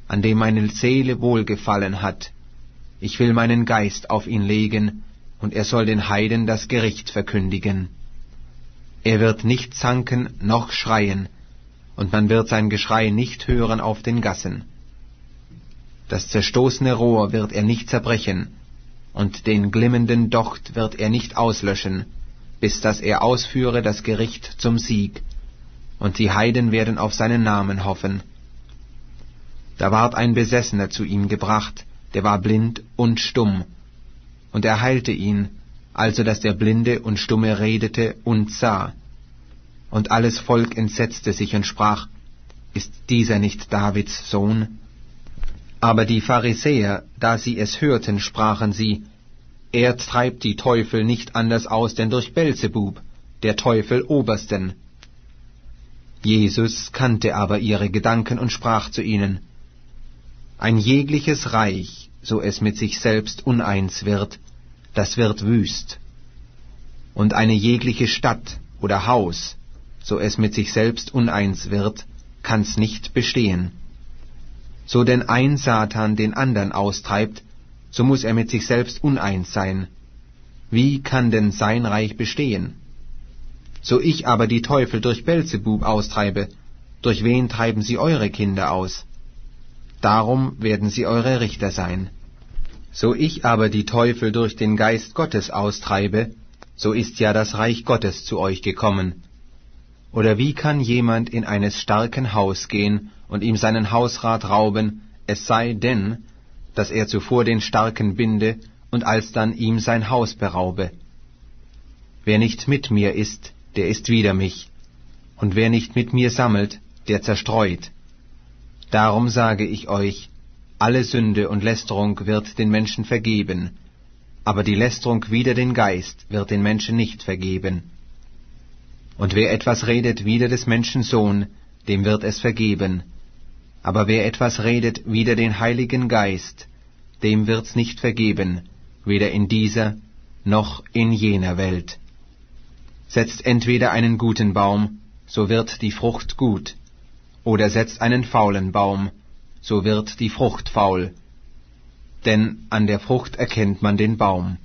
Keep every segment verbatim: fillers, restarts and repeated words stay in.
an dem meine Seele wohlgefallen hat. Ich will meinen Geist auf ihn legen, und er soll den Heiden das Gericht verkündigen. Er wird nicht zanken noch schreien, und man wird sein Geschrei nicht hören auf den Gassen. Das zerstoßene Rohr wird er nicht zerbrechen, und den glimmenden Docht wird er nicht auslöschen, bis dass er ausführe das Gericht zum Sieg, und die Heiden werden auf seinen Namen hoffen. Da ward ein Besessener zu ihm gebracht, der war blind und stumm, und er heilte ihn, also dass der Blinde und Stumme redete und sah. Und alles Volk entsetzte sich und sprach, ist dieser nicht Davids Sohn? Aber die Pharisäer, da sie es hörten, sprachen sie, er treibt die Teufel nicht anders aus, denn durch Belzebub, der Teufel Obersten. Jesus kannte aber ihre Gedanken und sprach zu ihnen, ein jegliches Reich, so es mit sich selbst uneins wird, das wird wüst. Und eine jegliche Stadt oder Haus, so es mit sich selbst uneins wird, kann's nicht bestehen. So denn ein Satan den andern austreibt, so muß er mit sich selbst uneins sein. Wie kann denn sein Reich bestehen? So ich aber die Teufel durch Belzebub austreibe, durch wen treiben sie eure Kinder aus? Darum werden sie eure Richter sein. So ich aber die Teufel durch den Geist Gottes austreibe, so ist ja das Reich Gottes zu euch gekommen. Oder wie kann jemand in eines starken Haus gehen und ihm seinen Hausrat rauben, es sei denn, dass er zuvor den Starken binde und alsdann ihm sein Haus beraube? Wer nicht mit mir ist, der ist wider mich, und wer nicht mit mir sammelt, der zerstreut. Darum sage ich euch, alle Sünde und Lästerung wird den Menschen vergeben, aber die Lästerung wider den Geist wird den Menschen nicht vergeben. Und wer etwas redet wider des Menschen Sohn, dem wird es vergeben. Aber wer etwas redet wider den Heiligen Geist, dem wird's nicht vergeben, weder in dieser noch in jener Welt. Setzt entweder einen guten Baum, so wird die Frucht gut, oder setzt einen faulen Baum, so wird die Frucht faul. Denn an der Frucht erkennt man den Baum.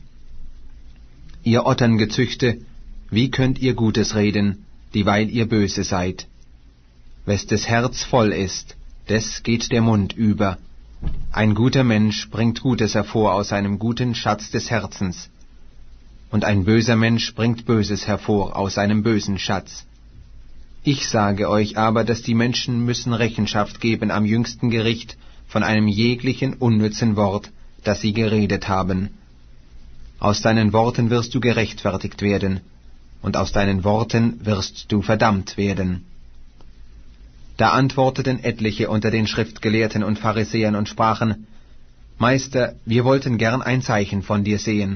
Ihr Otterngezüchte, wie könnt ihr Gutes reden, dieweil ihr böse seid? Wes des Herz voll ist, des geht der Mund über. Ein guter Mensch bringt Gutes hervor aus seinem guten Schatz des Herzens, und ein böser Mensch bringt Böses hervor aus seinem bösen Schatz. Ich sage euch aber, dass die Menschen müssen Rechenschaft geben am jüngsten Gericht von einem jeglichen unnützen Wort, das sie geredet haben. Aus deinen Worten wirst du gerechtfertigt werden, und aus deinen Worten wirst du verdammt werden. Da antworteten etliche unter den Schriftgelehrten und Pharisäern und sprachen, Meister, wir wollten gern ein Zeichen von dir sehen.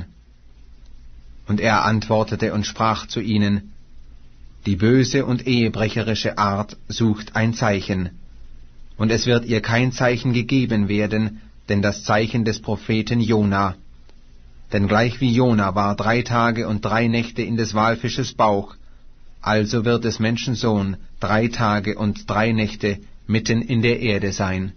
Und er antwortete und sprach zu ihnen, die böse und ehebrecherische Art sucht ein Zeichen, und es wird ihr kein Zeichen gegeben werden, denn das Zeichen des Propheten Jona. Denn gleich wie Jona war drei Tage und drei Nächte in des Walfisches Bauch, also wird des Menschen Sohn drei Tage und drei Nächte mitten in der Erde sein.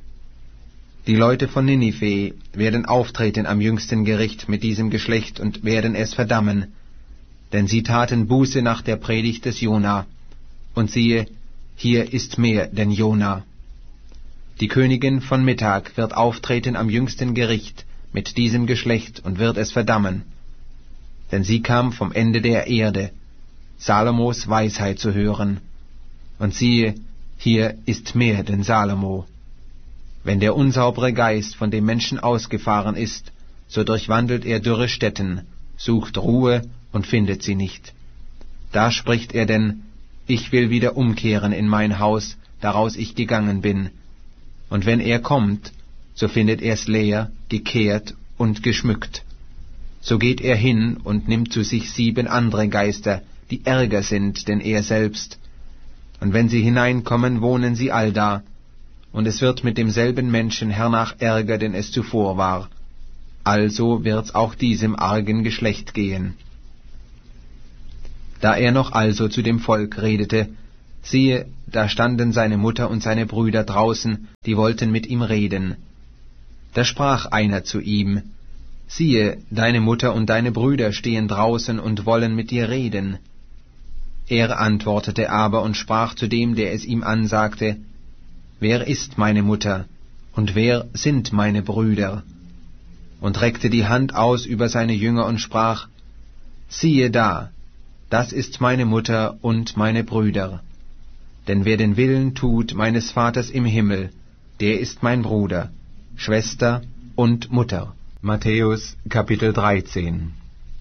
Die Leute von Ninive werden auftreten am jüngsten Gericht mit diesem Geschlecht und werden es verdammen, denn sie taten Buße nach der Predigt des Jona, und siehe, hier ist mehr denn Jona. Die Königin von Mittag wird auftreten am jüngsten Gericht mit diesem Geschlecht und wird es verdammen, denn sie kam vom Ende der Erde, Salomos Weisheit zu hören, und siehe, hier ist mehr denn Salomo. Wenn der unsaubere Geist von dem Menschen ausgefahren ist, so durchwandelt er dürre Stätten, sucht Ruhe und findet sie nicht. Da spricht er denn, ich will wieder umkehren in mein Haus, daraus ich gegangen bin. Und wenn er kommt, so findet er's leer, gekehrt und geschmückt. So geht er hin und nimmt zu sich sieben andere Geister, die ärger sind denn er selbst. Und wenn sie hineinkommen, wohnen sie allda, und es wird mit demselben Menschen hernach ärger, denn es zuvor war. Also wird's auch diesem argen Geschlecht gehen. Da er noch also zu dem Volk redete, Siehe, da standen seine Mutter und seine Brüder draußen, die wollten mit ihm reden. Da sprach einer zu ihm, siehe, deine Mutter und deine Brüder stehen draußen und wollen mit dir reden. Er antwortete aber und sprach zu dem, der es ihm ansagte, wer ist meine Mutter, und wer sind meine Brüder? Und reckte die Hand aus über seine Jünger und sprach, siehe da, das ist meine Mutter und meine Brüder. Denn wer den Willen tut meines Vaters im Himmel, der ist mein Bruder, Schwester und Mutter. Matthäus Kapitel dreizehn.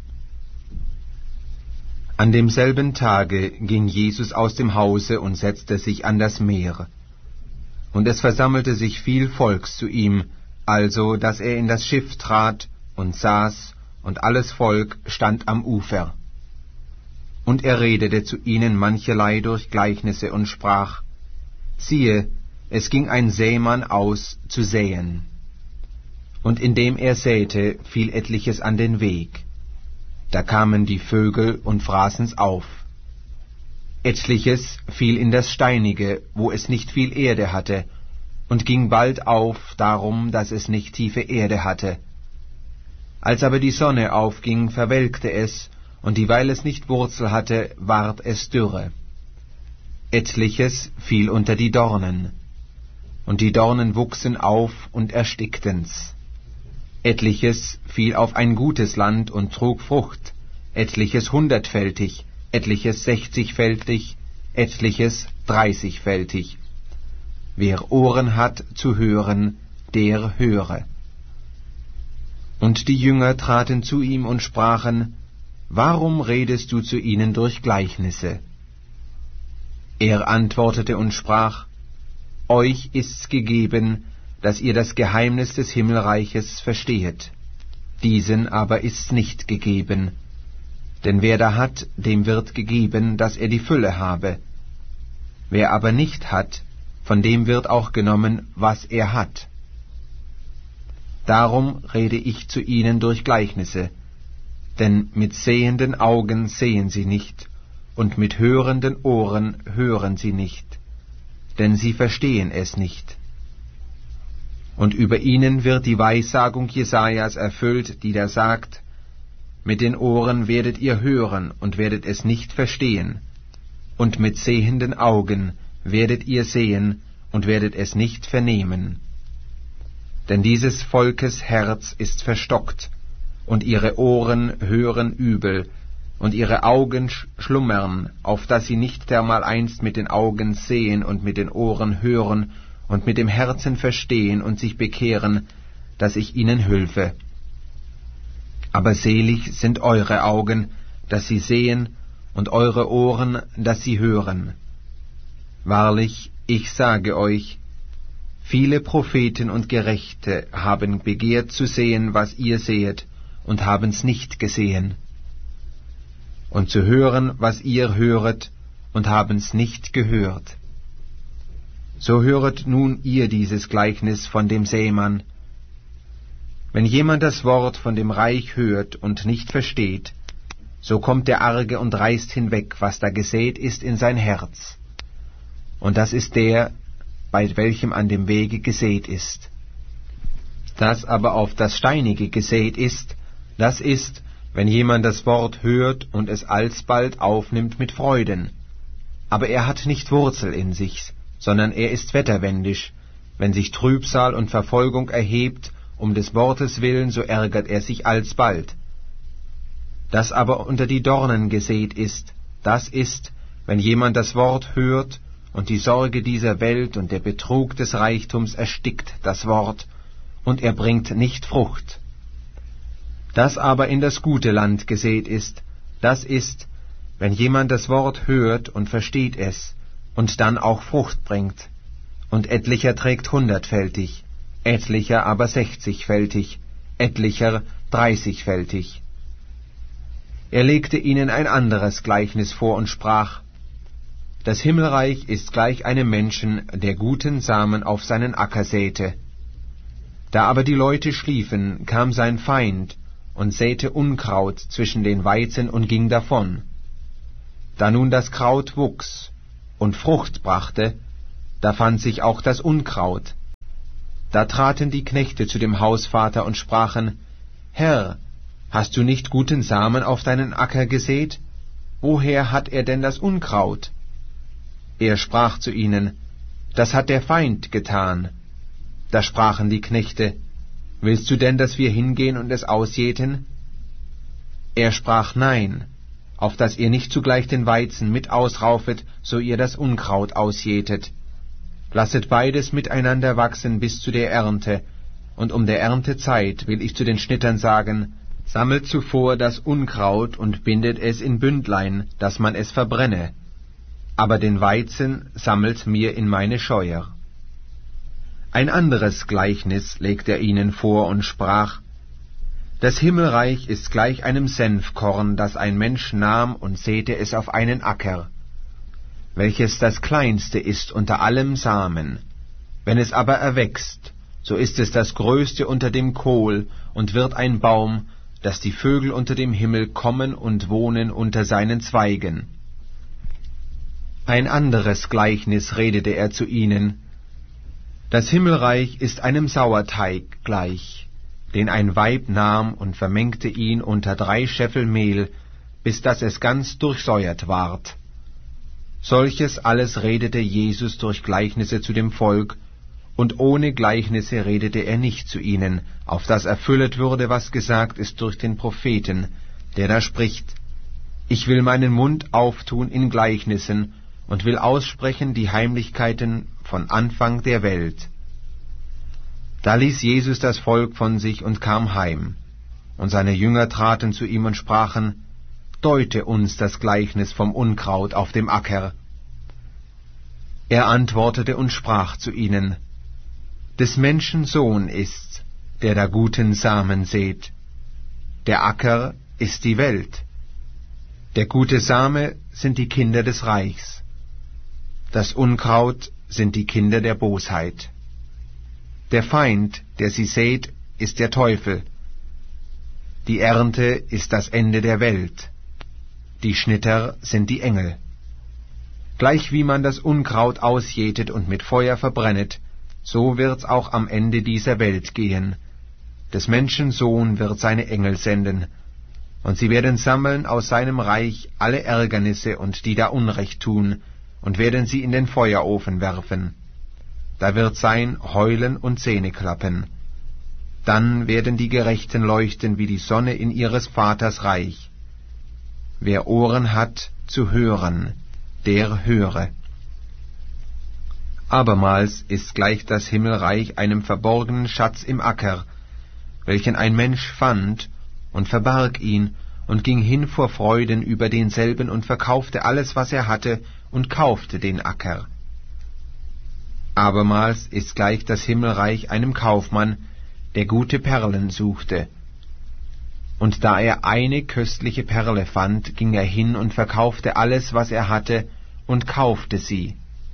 An demselben Tage ging Jesus aus dem Hause und setzte sich an das Meer. Und es versammelte sich viel Volks zu ihm, also dass er in das Schiff trat und saß, und alles Volk stand am Ufer. Und er redete zu ihnen mancherlei durch Gleichnisse und sprach, siehe, es ging ein Sämann aus zu säen. Und indem er säte, fiel etliches an den Weg. Da kamen die Vögel und fraßen's auf. Etliches fiel in das Steinige, wo es nicht viel Erde hatte, und ging bald auf, darum, dass es nicht tiefe Erde hatte. Als aber die Sonne aufging, verwelkte es, und dieweil es nicht Wurzel hatte, ward es dürre. Etliches fiel unter die Dornen, und die Dornen wuchsen auf und erstickten's. Etliches fiel auf ein gutes Land und trug Frucht, etliches hundertfältig, etliches sechzigfältig, etliches dreißigfältig. Wer Ohren hat zu hören, der höre. Und die Jünger traten zu ihm und sprachen, warum redest du zu ihnen durch Gleichnisse? Er antwortete und sprach, euch ist's gegeben, dass ihr das Geheimnis des Himmelreiches verstehet. Diesen aber ist's nicht gegeben. Denn wer da hat, dem wird gegeben, dass er die Fülle habe. Wer aber nicht hat, von dem wird auch genommen, was er hat. Darum rede ich zu ihnen durch Gleichnisse, denn mit sehenden Augen sehen sie nicht, und mit hörenden Ohren hören sie nicht, denn sie verstehen es nicht. Und über ihnen wird die Weissagung Jesajas erfüllt, die da sagt, mit den Ohren werdet ihr hören und werdet es nicht verstehen, und mit sehenden Augen werdet ihr sehen und werdet es nicht vernehmen. Denn dieses Volkes Herz ist verstockt, und ihre Ohren hören übel, und ihre Augen schlummern, auf dass sie nicht dermaleinst mit den Augen sehen und mit den Ohren hören und mit dem Herzen verstehen und sich bekehren, dass ich ihnen hülfe. Aber selig sind eure Augen, dass sie sehen, und eure Ohren, dass sie hören. Wahrlich, ich sage euch, viele Propheten und Gerechte haben begehrt zu sehen, was ihr sehet, und haben's nicht gesehen, und zu hören, was ihr höret, und haben's nicht gehört. So höret nun ihr dieses Gleichnis von dem Sämann. Wenn jemand das Wort von dem Reich hört und nicht versteht, so kommt der Arge und reißt hinweg, was da gesät ist in sein Herz. Und das ist der, bei welchem an dem Wege gesät ist. Das aber auf das Steinige gesät ist, das ist, wenn jemand das Wort hört und es alsbald aufnimmt mit Freuden. Aber er hat nicht Wurzel in sich, sondern er ist wetterwendisch. Wenn sich Trübsal und Verfolgung erhebt, um des Wortes willen, so ärgert er sich alsbald. Das aber unter die Dornen gesät ist, das ist, wenn jemand das Wort hört, und die Sorge dieser Welt und der Betrug des Reichtums erstickt das Wort, und er bringt nicht Frucht. Das aber in das gute Land gesät ist, das ist, wenn jemand das Wort hört und versteht es, und dann auch Frucht bringt, und etlicher trägt hundertfältig, etlicher aber sechzigfältig, etlicher dreißigfältig. Er legte ihnen ein anderes Gleichnis vor und sprach, das Himmelreich ist gleich einem Menschen, der guten Samen auf seinen Acker säte. Da aber die Leute schliefen, kam sein Feind und säte Unkraut zwischen den Weizen und ging davon. Da nun das Kraut wuchs und Frucht brachte, da fand sich auch das Unkraut. Da traten die Knechte zu dem Hausvater und sprachen: Herr, hast du nicht guten Samen auf deinen Acker gesät? Woher hat er denn das Unkraut? Er sprach zu ihnen: Das hat der Feind getan. Da sprachen die Knechte: Willst du denn, dass wir hingehen und es ausjäten? Er sprach: Nein, auf dass ihr nicht zugleich den Weizen mit ausraufet, so ihr das Unkraut ausjätet. Lasset beides miteinander wachsen bis zu der Ernte, und um der Erntezeit will ich zu den Schnittern sagen: Sammelt zuvor das Unkraut und bindet es in Bündlein, dass man es verbrenne, aber den Weizen sammelt mir in meine Scheuer. Ein anderes Gleichnis legte er ihnen vor und sprach: Das Himmelreich ist gleich einem Senfkorn, das ein Mensch nahm und säte es auf einen Acker, welches das kleinste ist unter allem Samen. Wenn es aber erwächst, so ist es das größte unter dem Kohl und wird ein Baum, dass die Vögel unter dem Himmel kommen und wohnen unter seinen Zweigen. Ein anderes Gleichnis redete er zu ihnen: Das Himmelreich ist einem Sauerteig gleich, den ein Weib nahm und vermengte ihn unter drei Scheffel Mehl, bis dass es ganz durchsäuert ward. Solches alles redete Jesus durch Gleichnisse zu dem Volk, und ohne Gleichnisse redete er nicht zu ihnen, auf das erfüllet würde, was gesagt ist durch den Propheten, der da spricht: Ich will meinen Mund auftun in Gleichnissen und will aussprechen die Heimlichkeiten von Anfang der Welt. Da ließ Jesus das Volk von sich und kam heim. Und seine Jünger traten zu ihm und sprachen: Deute uns das Gleichnis vom Unkraut auf dem Acker. Er antwortete und sprach zu ihnen: Des Menschen Sohn ist's, der da guten Samen sät. Der Acker ist die Welt. Der gute Same sind die Kinder des Reichs. Das Unkraut sind die Kinder der Bosheit. Der Feind, der sie sät, ist der Teufel. Die Ernte ist das Ende der Welt. Die Schnitter sind die Engel. Gleich wie man das Unkraut ausjätet und mit Feuer verbrennet, so wird's auch am Ende dieser Welt gehen. Des Menschen Sohn wird seine Engel senden, und sie werden sammeln aus seinem Reich alle Ärgernisse und die da Unrecht tun, und werden sie in den Feuerofen werfen. Da wird sein Heulen und Zähneklappen. Dann werden die Gerechten leuchten wie die Sonne in ihres Vaters Reich. Wer Ohren hat, zu hören, der höre. Abermals ist gleich das Himmelreich einem verborgenen Schatz im Acker, welchen ein Mensch fand und verbarg ihn und ging hin vor Freuden über denselben und verkaufte alles, was er hatte, und kaufte den Acker. Abermals ist gleich das Himmelreich einem Kaufmann, der gute Perlen suchte. Und da er eine köstliche Perle fand, ging er hin und verkaufte alles, was er hatte, und kaufte sie.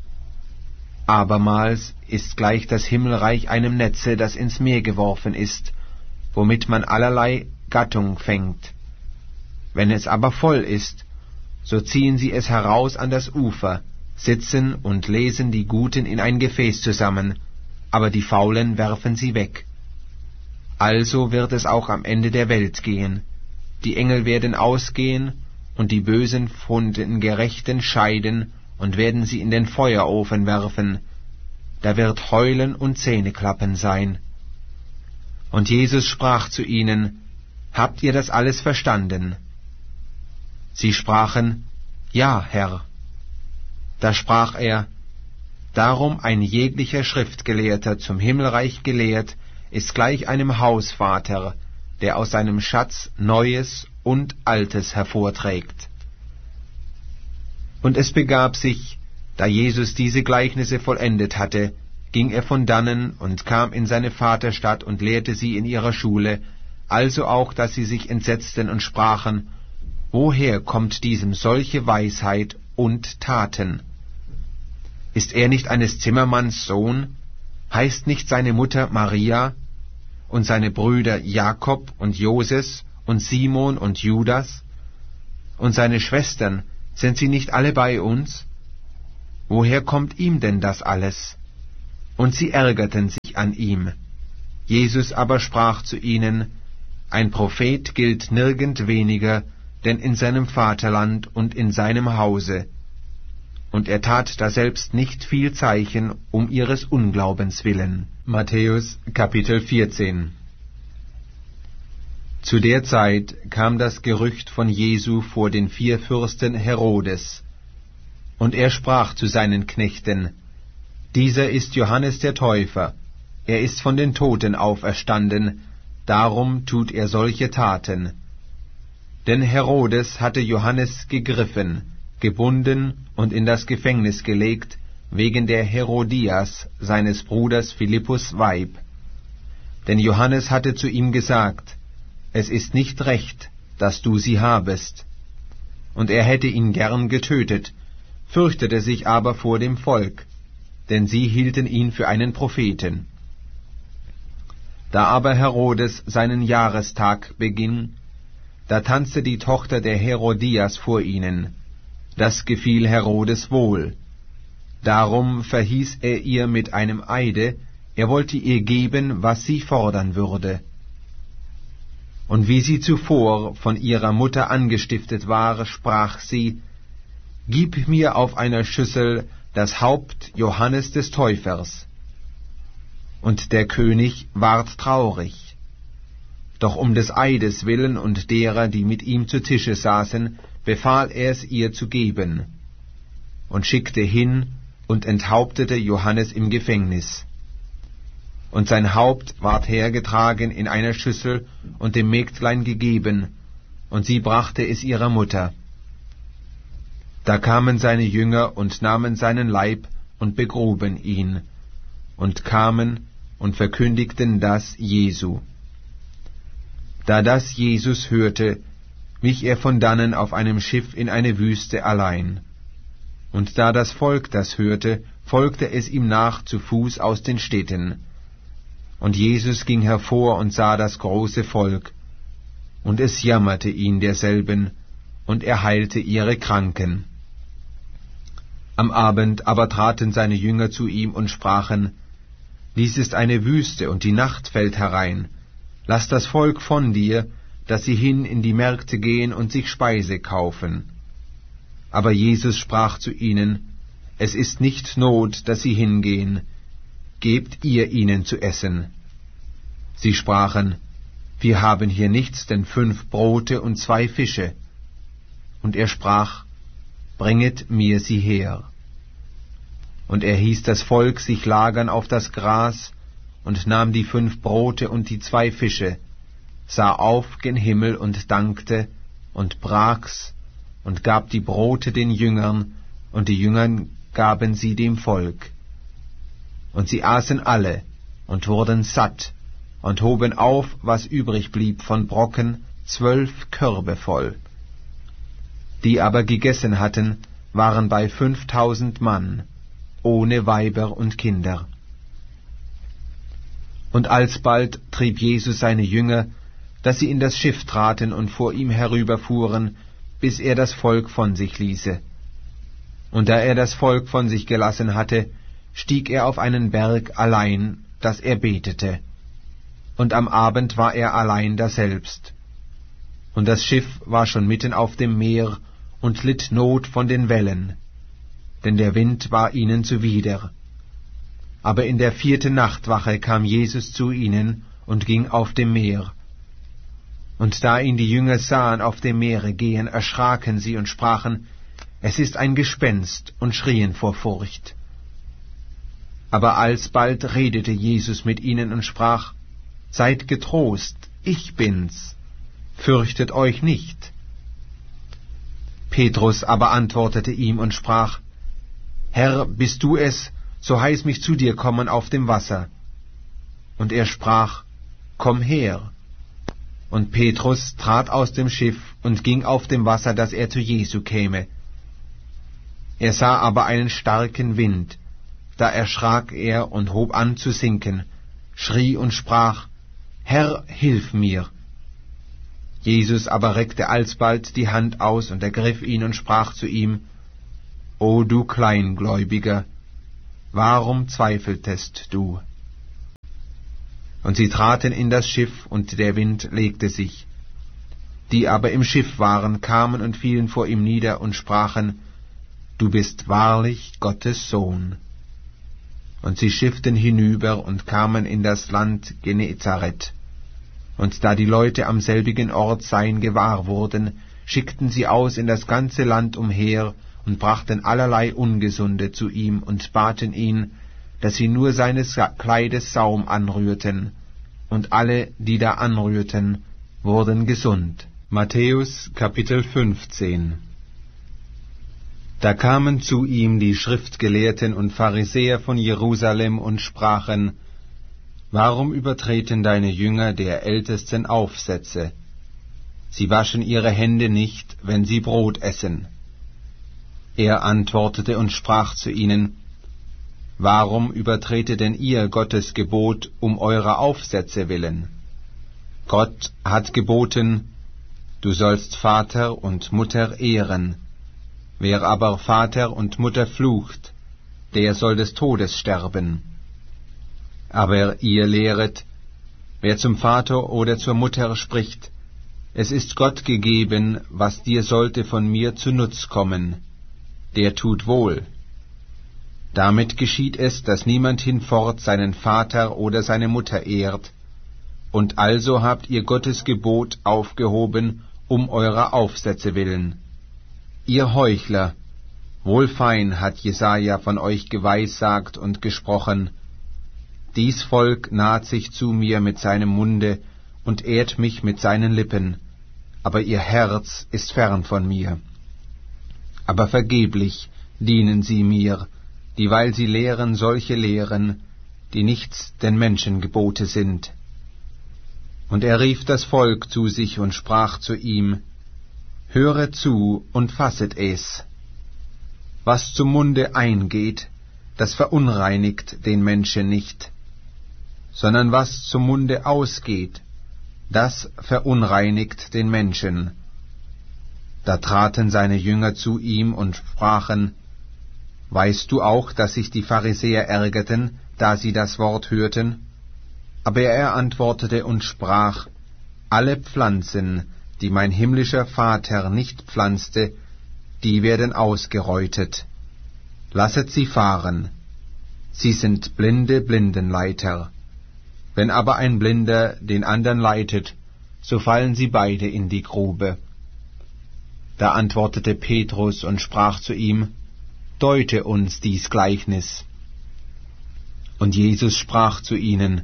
Abermals ist gleich das Himmelreich einem Netze, das ins Meer geworfen ist, womit man allerlei Gattung fängt. Wenn es aber voll ist, so ziehen sie es heraus an das Ufer, sitzen und lesen die Guten in ein Gefäß zusammen, aber die Faulen werfen sie weg. Also wird es auch am Ende der Welt gehen. Die Engel werden ausgehen und die Bösen von den Gerechten scheiden und werden sie in den Feuerofen werfen. Da wird Heulen und Zähneklappen sein. Und Jesus sprach zu ihnen: Habt ihr das alles verstanden? Sie sprachen: Ja, Herr. Da sprach er: Darum ein jeglicher Schriftgelehrter zum Himmelreich gelehrt, ist gleich einem Hausvater, der aus seinem Schatz Neues und Altes hervorträgt. Und es begab sich, da Jesus diese Gleichnisse vollendet hatte, ging er von dannen und kam in seine Vaterstadt und lehrte sie in ihrer Schule, also auch, dass sie sich entsetzten und sprachen: Woher kommt diesem solche Weisheit und Taten? Ist er nicht eines Zimmermanns Sohn? Heißt nicht seine Mutter Maria und seine Brüder Jakob und Joses und Simon und Judas? Und seine Schwestern, sind sie nicht alle bei uns? woher kommt ihm denn das alles? Und sie ärgerten sich an ihm. Jesus aber sprach zu ihnen, ein Prophet gilt nirgend weniger, denn in seinem Vaterland und in seinem Hause. Und er tat daselbst nicht viel Zeichen um ihres Unglaubens willen. Matthäus Kapitel vierzehn. Zu der Zeit kam das Gerücht von Jesu vor den vier Fürsten Herodes. Und er sprach zu seinen Knechten, dieser ist Johannes der Täufer, er ist von den Toten auferstanden, darum tut er solche Taten. Denn Herodes hatte Johannes gegriffen, gebunden und in das Gefängnis gelegt, wegen der Herodias, seines Bruders Philippus' Weib. Denn Johannes hatte zu ihm gesagt, es ist nicht recht, dass du sie habest. Und er hätte ihn gern getötet, fürchtete sich aber vor dem Volk, denn sie hielten ihn für einen Propheten. Da aber Herodes seinen Jahrestag beging, da tanzte die Tochter der Herodias vor ihnen. Das gefiel Herodes wohl. Darum verhieß er ihr mit einem Eide, er wollte ihr geben, was sie fordern würde. Und wie sie zuvor von ihrer Mutter angestiftet war, sprach sie, »Gib mir auf einer Schüssel das Haupt Johannes des Täufers.« Und der König ward traurig. Doch um des Eides willen und derer, die mit ihm zu Tische saßen, befahl er es ihr zu geben, und schickte hin und enthauptete Johannes im Gefängnis. Und sein Haupt ward hergetragen in einer Schüssel und dem Mägdlein gegeben, und sie brachte es ihrer Mutter. Da kamen seine Jünger und nahmen seinen Leib und begruben ihn, und kamen und verkündigten das Jesu. Da das Jesus hörte, wich er von dannen auf einem Schiff in eine Wüste allein. Und da das Volk das hörte, folgte es ihm nach zu Fuß aus den Städten. Und Jesus ging hervor und sah das große Volk, und es jammerte ihn derselben, und er heilte ihre Kranken. Am Abend aber traten seine Jünger zu ihm und sprachen, »Dies ist eine Wüste, und die Nacht fällt herein. Lass das Volk von dir, dass sie hin in die Märkte gehen und sich Speise kaufen.« Aber Jesus sprach zu ihnen, »Es ist nicht Not, dass sie hingehen. Gebt ihr ihnen zu essen.« Sie sprachen, »Wir haben hier nichts, denn fünf Brote und zwei Fische.« Und er sprach, »Bringet mir sie her.« Und er hieß das Volk sich lagern auf das Gras und nahm die fünf Brote und die zwei Fische, sah auf gen Himmel und dankte und brach's und gab die Brote den Jüngern, und die Jüngern gaben sie dem Volk. Und sie aßen alle und wurden satt und hoben auf, was übrig blieb von Brocken, zwölf Körbe voll. Die aber gegessen hatten, waren bei fünftausend Mann, ohne Weiber und Kinder. Und alsbald trieb Jesus seine Jünger, dass sie in das Schiff traten und vor ihm herüberfuhren, bis er das Volk von sich ließe. Und da er das Volk von sich gelassen hatte, stieg er auf einen Berg allein, dass er betete. Und am Abend war er allein daselbst. Und das Schiff war schon mitten auf dem Meer und litt Not von den Wellen, denn der Wind war ihnen zuwider. Aber in der vierten Nachtwache kam Jesus zu ihnen und ging auf dem Meer. Und da ihn die Jünger sahen auf dem Meere gehen, erschraken sie und sprachen, es ist ein Gespenst, und schrien vor Furcht. Aber alsbald redete Jesus mit ihnen und sprach, seid getrost, ich bin's, fürchtet euch nicht. Petrus aber antwortete ihm und sprach, Herr, bist du es, so heiß mich zu dir kommen auf dem Wasser. Und er sprach, komm her. Und Petrus trat aus dem Schiff und ging auf dem Wasser, dass er zu Jesu käme. Er sah aber einen starken Wind, da erschrak er und hob an zu sinken, schrie und sprach, Herr, hilf mir. Jesus aber reckte alsbald die Hand aus und ergriff ihn und sprach zu ihm, O du Kleingläubiger, warum zweifeltest du? Und sie traten in das Schiff, und der Wind legte sich. Die aber im Schiff waren, kamen und fielen vor ihm nieder und sprachen, Du bist wahrlich Gottes Sohn. Und sie schifften hinüber und kamen in das Land Genezareth. Und da die Leute am selbigen Ort sein gewahr wurden, schickten sie aus in das ganze Land umher und brachten allerlei Ungesunde zu ihm und baten ihn, dass sie nur seines Kleides Saum anrührten, und alle, die da anrührten, wurden gesund. Matthäus Kapitel fünfzehn. Da kamen zu ihm die Schriftgelehrten und Pharisäer von Jerusalem und sprachen, Warum übertreten deine Jünger der Ältesten Aufsätze? Sie waschen ihre Hände nicht, wenn sie Brot essen. Er antwortete und sprach zu ihnen, Warum übertretet denn ihr Gottes Gebot um eurer Aufsätze willen? Gott hat geboten, du sollst Vater und Mutter ehren. Wer aber Vater und Mutter flucht, der soll des Todes sterben. Aber ihr lehret, wer zum Vater oder zur Mutter spricht, es ist Gott gegeben, was dir sollte von mir zu Nutz kommen, der tut wohl. Damit geschieht es, dass niemand hinfort seinen Vater oder seine Mutter ehrt, und also habt ihr Gottes Gebot aufgehoben, um eurer Aufsätze willen. Ihr Heuchler, wohlfein hat Jesaja von euch geweissagt und gesprochen, dies Volk naht sich zu mir mit seinem Munde und ehrt mich mit seinen Lippen, aber ihr Herz ist fern von mir. Aber vergeblich dienen sie mir, dieweil sie lehren solche Lehren, die nichts den Menschen Gebote sind. Und er rief das Volk zu sich und sprach zu ihm, Höret zu und fasset es. Was zum Munde eingeht, das verunreinigt den Menschen nicht, sondern was zum Munde ausgeht, das verunreinigt den Menschen. Da traten seine Jünger zu ihm und sprachen, Weißt du auch, dass sich die Pharisäer ärgerten, da sie das Wort hörten? Aber er antwortete und sprach, Alle Pflanzen, die mein himmlischer Vater nicht pflanzte, die werden ausgereutet. Lasset sie fahren. Sie sind blinde Blindenleiter. Wenn aber ein Blinder den andern leitet, so fallen sie beide in die Grube. Da antwortete Petrus und sprach zu ihm, Deute uns dies Gleichnis. Und Jesus sprach zu ihnen,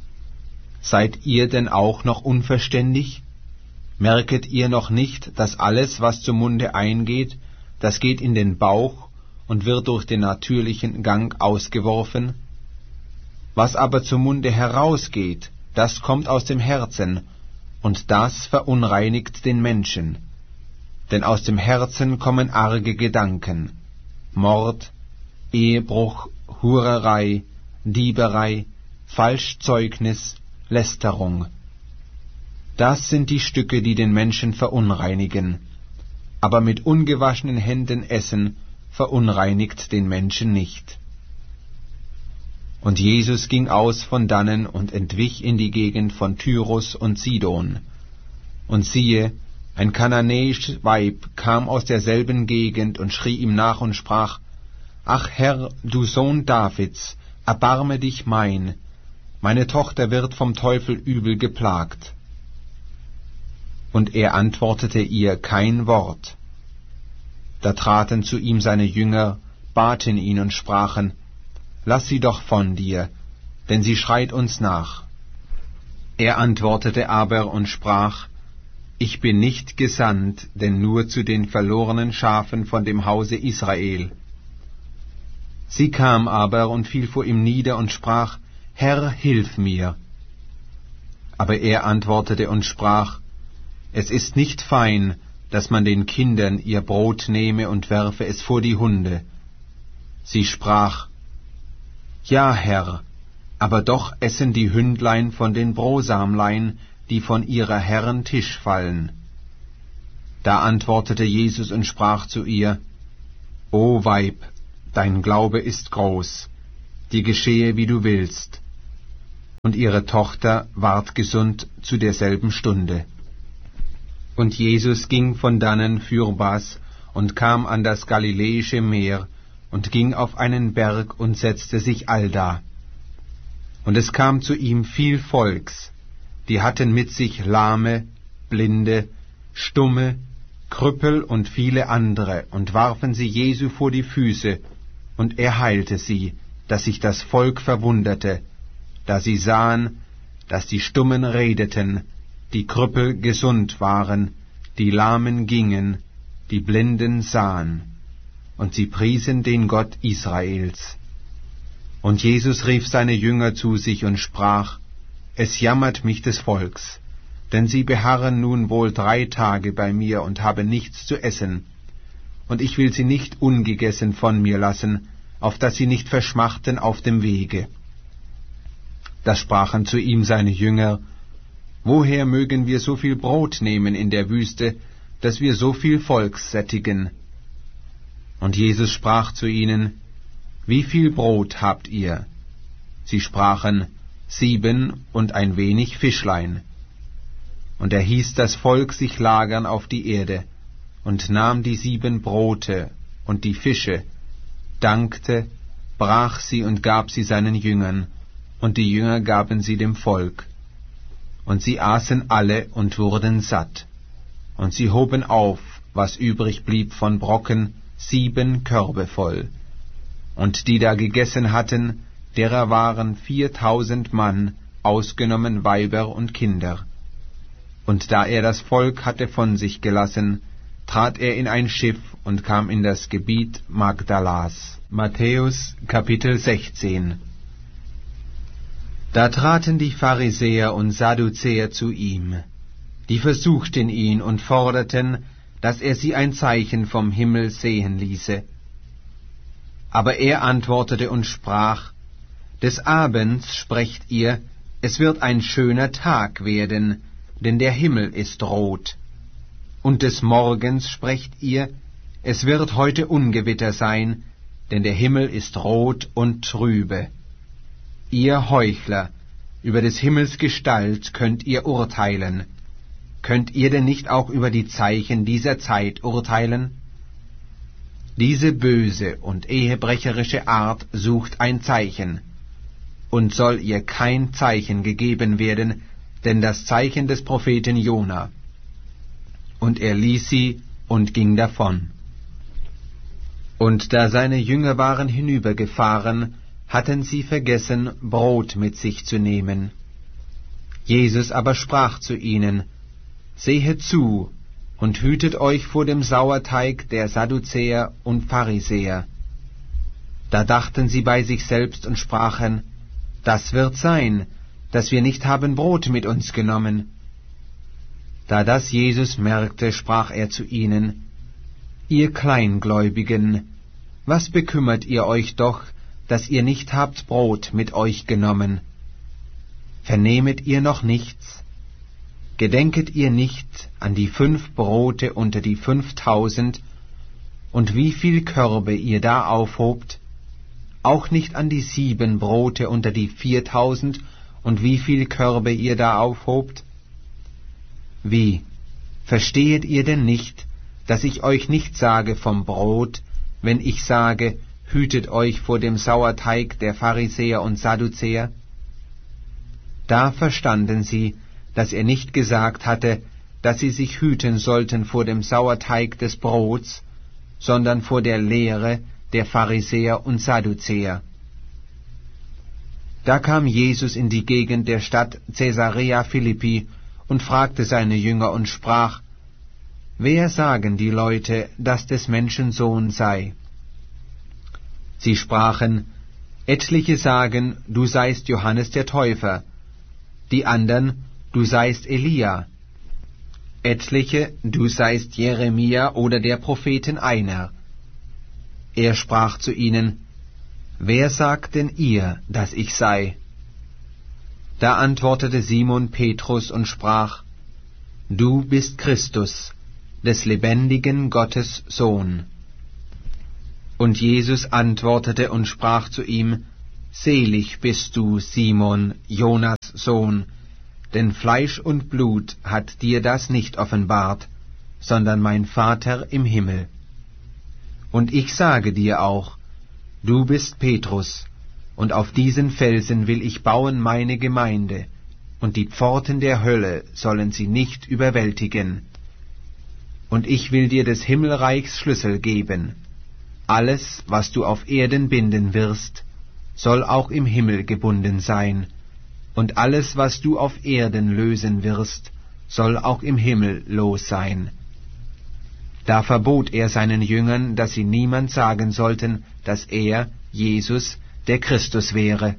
Seid ihr denn auch noch unverständig? Merket ihr noch nicht, dass alles, was zum Munde eingeht, das geht in den Bauch und wird durch den natürlichen Gang ausgeworfen? Was aber zum Munde herausgeht, das kommt aus dem Herzen, und das verunreinigt den Menschen. Denn aus dem Herzen kommen arge Gedanken, Mord, Ehebruch, Hurerei, Dieberei, Falschzeugnis, Lästerung. Das sind die Stücke, die den Menschen verunreinigen. Aber mit ungewaschenen Händen essen verunreinigt den Menschen nicht. Und Jesus ging aus von dannen und entwich in die Gegend von Tyrus und Sidon. Und siehe, ein kananäisches Weib kam aus derselben Gegend und schrie ihm nach und sprach, Ach Herr, du Sohn Davids, erbarme dich mein, meine Tochter wird vom Teufel übel geplagt. Und er antwortete ihr kein Wort. Da traten zu ihm seine Jünger, baten ihn und sprachen, Lass sie doch von dir, denn sie schreit uns nach. Er antwortete aber und sprach, Ich bin nicht gesandt, denn nur zu den verlorenen Schafen von dem Hause Israel. Sie kam aber und fiel vor ihm nieder und sprach, Herr, hilf mir. Aber er antwortete und sprach, Es ist nicht fein, dass man den Kindern ihr Brot nehme und werfe es vor die Hunde. Sie sprach, Ja, Herr, aber doch essen die Hündlein von den Brosamlein, die von ihrer Herren Tisch fallen. Da antwortete Jesus und sprach zu ihr, O Weib, dein Glaube ist groß, dir geschehe, wie du willst. Und ihre Tochter ward gesund zu derselben Stunde. Und Jesus ging von dannen fürbas und kam an das Galiläische Meer und ging auf einen Berg und setzte sich allda. Und es kam zu ihm viel Volks, die hatten mit sich Lahme, Blinde, Stumme, Krüppel und viele andere, und warfen sie Jesu vor die Füße, und er heilte sie, dass sich das Volk verwunderte, da sie sahen, dass die Stummen redeten, die Krüppel gesund waren, die Lahmen gingen, die Blinden sahen, und sie priesen den Gott Israels. Und Jesus rief seine Jünger zu sich und sprach, Es jammert mich des Volks, denn sie beharren nun wohl drei Tage bei mir und haben nichts zu essen, und ich will sie nicht ungegessen von mir lassen, auf dass sie nicht verschmachten auf dem Wege. Da sprachen zu ihm seine Jünger, Woher mögen wir so viel Brot nehmen in der Wüste, dass wir so viel Volk sättigen? Und Jesus sprach zu ihnen, Wie viel Brot habt ihr? Sie sprachen, Sieben und ein wenig Fischlein. Und er hieß das Volk sich lagern auf die Erde, und nahm die sieben Brote und die Fische, dankte, brach sie und gab sie seinen Jüngern, und die Jünger gaben sie dem Volk. Und sie aßen alle und wurden satt. Und sie hoben auf, was übrig blieb von Brocken, sieben Körbe voll. Und die da gegessen hatten, derer waren viertausend Mann, ausgenommen Weiber und Kinder. Und da er das Volk hatte von sich gelassen, trat er in ein Schiff und kam in das Gebiet Magdalas. Matthäus Kapitel sechzehn. Da traten die Pharisäer und Sadduzäer zu ihm. Die versuchten ihn und forderten, dass er sie ein Zeichen vom Himmel sehen ließe. Aber er antwortete und sprach, Des Abends sprecht ihr, es wird ein schöner Tag werden, denn der Himmel ist rot. Und des Morgens sprecht ihr, es wird heute Ungewitter sein, denn der Himmel ist rot und trübe. Ihr Heuchler, über des Himmels Gestalt könnt ihr urteilen. Könnt ihr denn nicht auch über die Zeichen dieser Zeit urteilen? Diese böse und ehebrecherische Art sucht ein Zeichen. Und soll ihr kein Zeichen gegeben werden, denn das Zeichen des Propheten Jona. Und er ließ sie und ging davon. Und da seine Jünger waren hinübergefahren, hatten sie vergessen, Brot mit sich zu nehmen. Jesus aber sprach zu ihnen, Sehet zu und hütet euch vor dem Sauerteig der Sadduzäer und Pharisäer. Da dachten sie bei sich selbst und sprachen, Das wird sein, dass wir nicht haben Brot mit uns genommen. Da das Jesus merkte, sprach er zu ihnen, Ihr Kleingläubigen, was bekümmert ihr euch doch, dass ihr nicht habt Brot mit euch genommen? Vernehmet ihr noch nichts? Gedenket ihr nicht an die fünf Brote unter die fünftausend, und wie viel Körbe ihr da aufhobt? Auch nicht an die sieben Brote unter die viertausend, und wie viel Körbe ihr da aufhobt? Wie, verstehet ihr denn nicht, dass ich euch nicht sage vom Brot, wenn ich sage, hütet euch vor dem Sauerteig der Pharisäer und Sadduzäer? Da verstanden sie, dass er nicht gesagt hatte, dass sie sich hüten sollten vor dem Sauerteig des Brots, sondern vor der Lehre der Pharisäer und Sadduzäer. Da kam Jesus in die Gegend der Stadt Caesarea Philippi und fragte seine Jünger und sprach, Wer sagen die Leute, dass des Menschen Sohn sei? Sie sprachen, Etliche sagen, du seist Johannes der Täufer, die andern, du seist Elia, etliche, du seist Jeremia oder der Propheten einer. Er sprach zu ihnen, Wer sagt denn ihr, dass ich sei? Da antwortete Simon Petrus und sprach, Du bist Christus, des lebendigen Gottes Sohn. Und Jesus antwortete und sprach zu ihm, Selig bist du, Simon, Jonas Sohn, denn Fleisch und Blut hat dir das nicht offenbart, sondern mein Vater im Himmel. Und ich sage dir auch, du bist Petrus, und auf diesen Felsen will ich bauen meine Gemeinde, und die Pforten der Hölle sollen sie nicht überwältigen. Und ich will dir des Himmelreichs Schlüssel geben. Alles, was du auf Erden binden wirst, soll auch im Himmel gebunden sein, und alles, was du auf Erden lösen wirst, soll auch im Himmel los sein. Da verbot er seinen Jüngern, dass sie niemand sagen sollten, dass er, Jesus, der Christus wäre.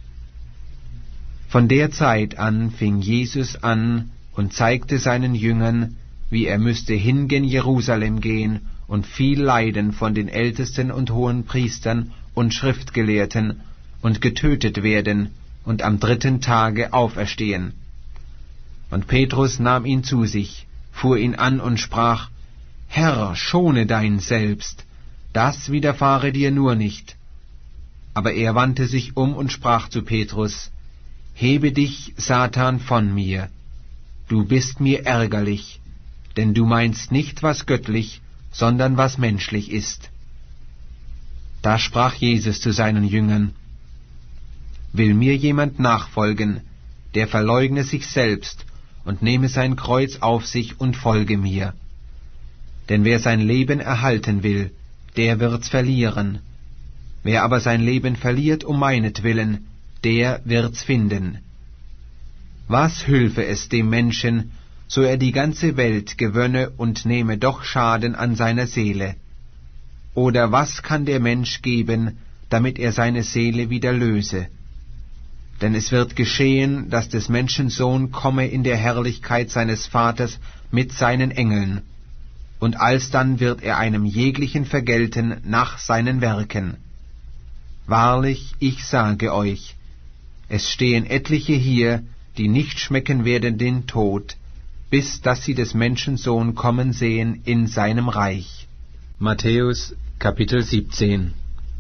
Von der Zeit an fing Jesus an und zeigte seinen Jüngern, wie er müsste hingehen Jerusalem gehen und viel leiden von den Ältesten und Hohenpriestern und Schriftgelehrten und getötet werden und am dritten Tage auferstehen. Und Petrus nahm ihn zu sich, fuhr ihn an und sprach, Herr, schone dein Selbst, das widerfahre dir nur nicht. Aber er wandte sich um und sprach zu Petrus, Hebe dich, Satan, von mir, du bist mir ärgerlich, denn du meinst nicht, was göttlich, sondern was menschlich ist. Da sprach Jesus zu seinen Jüngern, Will mir jemand nachfolgen, der verleugne sich selbst und nehme sein Kreuz auf sich und folge mir. Denn wer sein Leben erhalten will, der wird's verlieren. Wer aber sein Leben verliert um meinetwillen, der wird's finden. Was hülfe es dem Menschen, so er die ganze Welt gewönne und nehme doch Schaden an seiner Seele? Oder was kann der Mensch geben, damit er seine Seele wieder löse? Denn es wird geschehen, dass des Menschen Sohn komme in der Herrlichkeit seines Vaters mit seinen Engeln, und alsdann wird er einem jeglichen vergelten nach seinen Werken. Wahrlich, ich sage euch, es stehen etliche hier, die nicht schmecken werden den Tod, bis dass sie des Menschen Sohn kommen sehen in seinem Reich. Matthäus Kapitel siebzehn.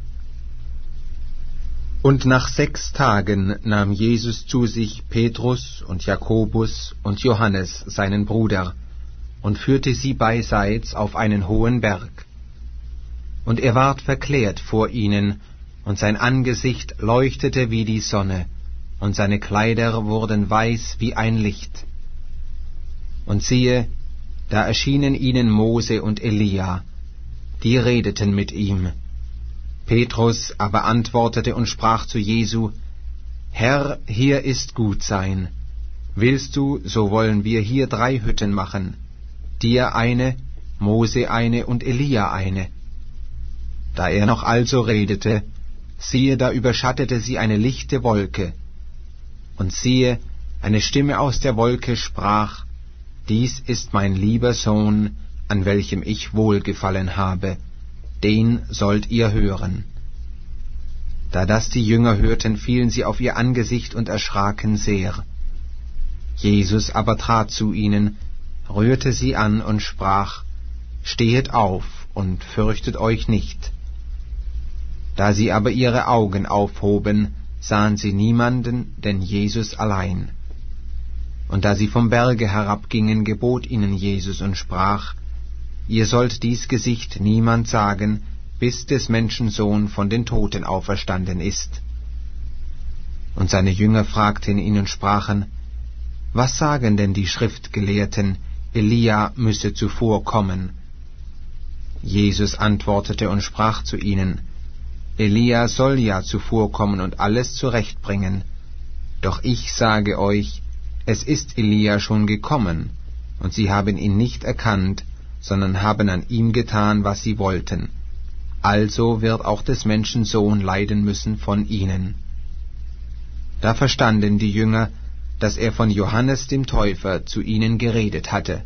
Und nach sechs Tagen nahm Jesus zu sich Petrus und Jakobus und Johannes, seinen Bruder, und führte sie beiseits auf einen hohen Berg. Und er ward verklärt vor ihnen, und sein Angesicht leuchtete wie die Sonne, und seine Kleider wurden weiß wie ein Licht. Und siehe, da erschienen ihnen Mose und Elia, die redeten mit ihm. Petrus aber antwortete und sprach zu Jesu, Herr, hier ist gut sein. Willst du, so wollen wir hier drei Hütten machen, dir eine, Mose eine und Elia eine. Da er noch also redete, siehe, da überschattete sie eine lichte Wolke. Und siehe, eine Stimme aus der Wolke sprach, Dies ist mein lieber Sohn, an welchem ich wohlgefallen habe, den sollt ihr hören. Da das die Jünger hörten, fielen sie auf ihr Angesicht und erschraken sehr. Jesus aber trat zu ihnen, rührte sie an und sprach, Stehet auf und fürchtet euch nicht. Da sie aber ihre Augen aufhoben, sahen sie niemanden, denn Jesus allein. Und da sie vom Berge herabgingen, gebot ihnen Jesus und sprach, Ihr sollt dies Gesicht niemand sagen, bis des Menschen Sohn von den Toten auferstanden ist. Und seine Jünger fragten ihn und sprachen, Was sagen denn die Schriftgelehrten, Elia müsse zuvor kommen? Jesus antwortete und sprach zu ihnen, Elia soll ja zuvorkommen und alles zurechtbringen. Doch ich sage euch, es ist Elia schon gekommen, und sie haben ihn nicht erkannt, sondern haben an ihm getan, was sie wollten. Also wird auch des Menschen Sohn leiden müssen von ihnen. Da verstanden die Jünger, dass er von Johannes dem Täufer zu ihnen geredet hatte.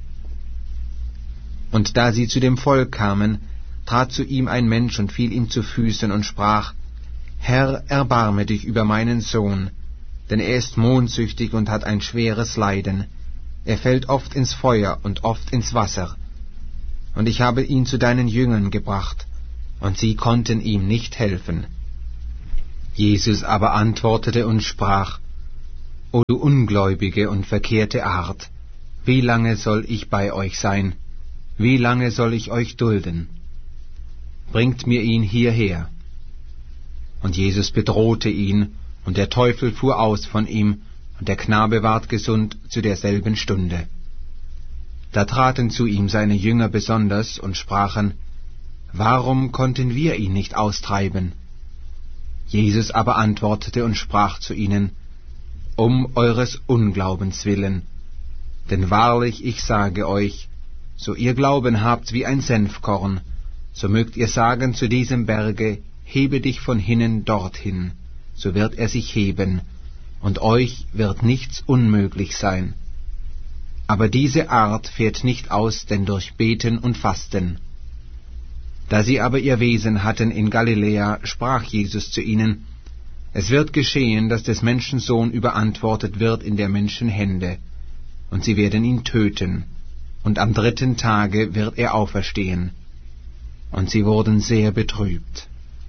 Und da sie zu dem Volk kamen, trat zu ihm ein Mensch und fiel ihm zu Füßen und sprach, Herr, erbarme dich über meinen Sohn, denn er ist mondsüchtig und hat ein schweres Leiden. Er fällt oft ins Feuer und oft ins Wasser. Und ich habe ihn zu deinen Jüngern gebracht, und sie konnten ihm nicht helfen. Jesus aber antwortete und sprach: O du ungläubige und verkehrte Art, wie lange soll ich bei euch sein? Wie lange soll ich euch dulden? Bringt mir ihn hierher. Und Jesus bedrohte ihn, und der Teufel fuhr aus von ihm, und der Knabe ward gesund zu derselben Stunde. Da traten zu ihm seine Jünger besonders und sprachen: Warum konnten wir ihn nicht austreiben? Jesus aber antwortete und sprach zu ihnen: Um eures Unglaubens willen. Denn wahrlich, ich sage euch, so ihr Glauben habt wie ein Senfkorn, so mögt ihr sagen zu diesem Berge: Hebe dich von hinnen dorthin, so wird er sich heben, und euch wird nichts unmöglich sein. Aber diese Art fährt nicht aus, denn durch Beten und Fasten. Da sie aber ihr Wesen hatten in Galiläa, sprach Jesus zu ihnen: Es wird geschehen, dass des Menschen Sohn überantwortet wird in der Menschen Hände, und sie werden ihn töten, und am dritten Tage wird er auferstehen. Und sie wurden sehr betrübt.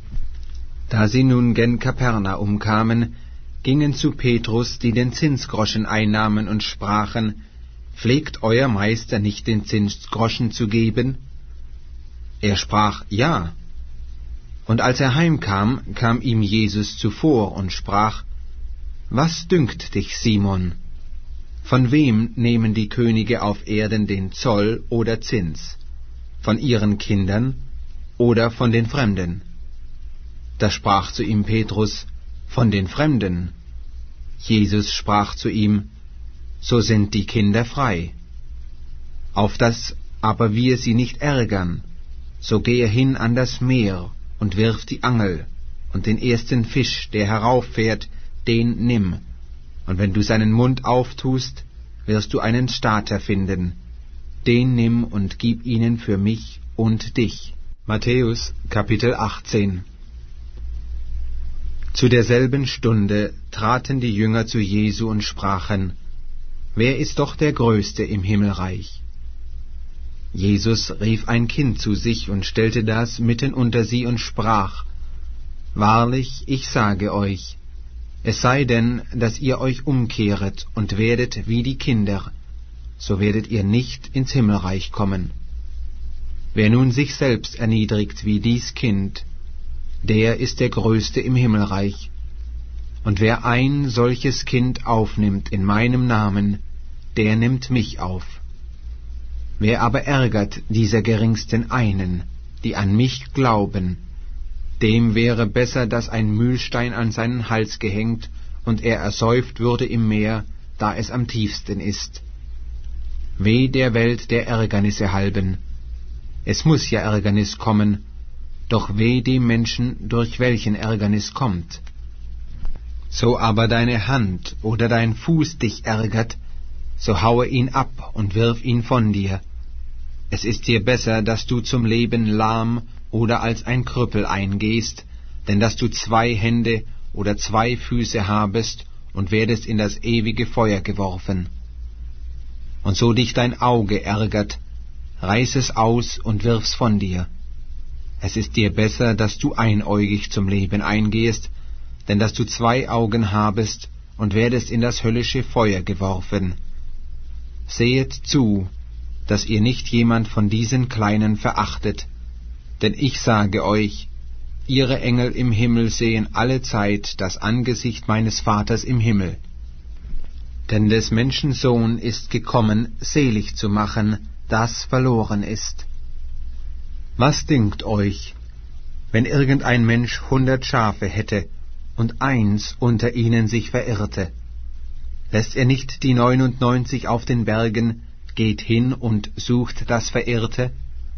Da sie nun gen Kapernaum kamen, gingen zu Petrus, die den Zinsgroschen einnahmen, und sprachen: Pflegt euer Meister nicht den Zinsgroschen zu geben? Er sprach: Ja. Und als er heimkam, kam ihm Jesus zuvor und sprach: Was dünkt dich, Simon? Von wem nehmen die Könige auf Erden den Zoll oder Zins? Von ihren Kindern oder von den Fremden? Da sprach zu ihm Petrus: Von den Fremden. Jesus sprach zu ihm: So sind die Kinder frei. Auf dass aber wir sie nicht ärgern, so gehe hin an das Meer und wirf die Angel, und den ersten Fisch, der herauffährt, den nimm. Und wenn du seinen Mund auftust, wirst du einen Stater finden. Den nimm und gib ihnen für mich und dich. Matthäus Kapitel achtzehn. Zu derselben Stunde traten die Jünger zu Jesu und sprachen: Wer ist doch der Größte im Himmelreich? Jesus rief ein Kind zu sich und stellte das mitten unter sie und sprach: Wahrlich, ich sage euch, es sei denn, dass ihr euch umkehret und werdet wie die Kinder, so werdet ihr nicht ins Himmelreich kommen. Wer nun sich selbst erniedrigt wie dies Kind, der ist der Größte im Himmelreich. Und wer ein solches Kind aufnimmt in meinem Namen, der nimmt mich auf. Wer aber ärgert dieser geringsten einen, die an mich glauben, dem wäre besser, dass ein Mühlstein an seinen Hals gehängt und er ersäuft würde im Meer, da es am tiefsten ist. Weh der Welt der Ärgernisse halben. Es muß ja Ärgernis kommen, doch weh dem Menschen, durch welchen Ärgernis kommt. So aber deine Hand oder dein Fuß dich ärgert, so haue ihn ab und wirf ihn von dir. Es ist dir besser, dass du zum Leben lahm oder als ein Krüppel eingehst, denn dass du zwei Hände oder zwei Füße habest und werdest in das ewige Feuer geworfen. Und so dich dein Auge ärgert, reiß es aus und wirf's von dir. Es ist dir besser, dass du einäugig zum Leben eingehst, denn dass du zwei Augen habest und werdest in das höllische Feuer geworfen. Sehet zu, dass ihr nicht jemand von diesen Kleinen verachtet, denn ich sage euch, ihre Engel im Himmel sehen allezeit das Angesicht meines Vaters im Himmel. Denn des Menschen Sohn ist gekommen, selig zu machen, das verloren ist. Was dünkt euch, wenn irgendein Mensch hundert Schafe hätte und eins unter ihnen sich verirrte? Lässt er nicht die neunundneunzig auf den Bergen, geht hin und sucht das Verirrte?